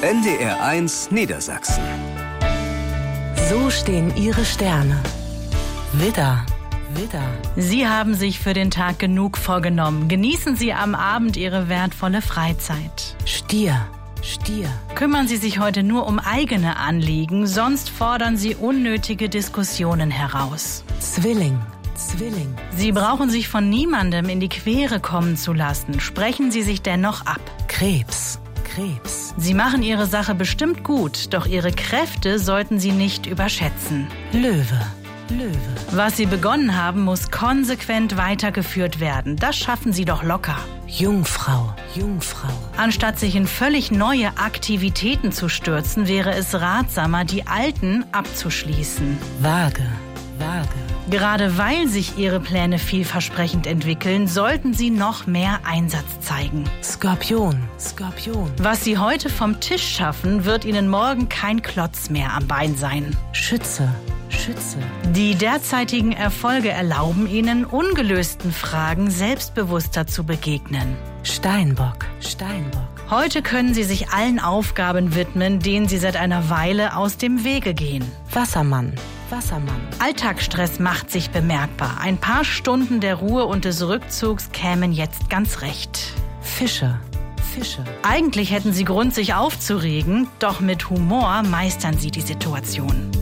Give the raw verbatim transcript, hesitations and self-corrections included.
N D R eins Niedersachsen. So stehen Ihre Sterne. Widder, Widder. Sie haben sich für den Tag genug vorgenommen. Genießen Sie am Abend Ihre wertvolle Freizeit. Stier, Stier. Kümmern Sie sich heute nur um eigene Anliegen, sonst fordern Sie unnötige Diskussionen heraus. Zwilling, Zwilling. Sie brauchen sich von niemandem in die Quere kommen zu lassen. Sprechen Sie sich dennoch ab. Krebs, Krebs. Sie machen Ihre Sache bestimmt gut, doch Ihre Kräfte sollten Sie nicht überschätzen. Löwe, Löwe. Was Sie begonnen haben, muss konsequent weitergeführt werden. Das schaffen Sie doch locker. Jungfrau, Jungfrau. Anstatt sich in völlig neue Aktivitäten zu stürzen, wäre es ratsamer, die alten abzuschließen. Waage, Waage. Gerade weil sich Ihre Pläne vielversprechend entwickeln, sollten Sie noch mehr Einsatz zeigen. Skorpion, Skorpion. Was Sie heute vom Tisch schaffen, wird Ihnen morgen kein Klotz mehr am Bein sein. Schütze, Schütze. Die derzeitigen Erfolge erlauben Ihnen, ungelösten Fragen selbstbewusster zu begegnen. Steinbock, Steinbock. Heute können Sie sich allen Aufgaben widmen, denen Sie seit einer Weile aus dem Wege gehen. Wassermann, Wassermann. Alltagsstress macht sich bemerkbar. Ein paar Stunden der Ruhe und des Rückzugs kämen jetzt ganz recht. Fische, Fische. Eigentlich hätten Sie Grund, sich aufzuregen, doch mit Humor meistern Sie die Situation.